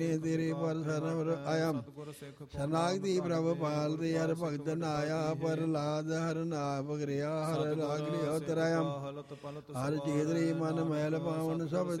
ਤੇਰੇ ਪਰ ਸਰਵਰ ਆਇਆ ਸ਼ਰਨਾਗਤੀ ਪ੍ਰਭ ਪਾਲ ਦੇ ਹਰ ਭਗਤ ਨਾਇਆ ਪ੍ਰਹਲਾਦ ਹਰ ਨਾਮ ਗਰਿਆ ਹਰ ਰਾਗ ਲਿਓ ਤਰਾਇਆ ਹਰ ਚੇਤਰੇ ਮਨ ਮੈਲ ਪਾਵਨ ਸਭ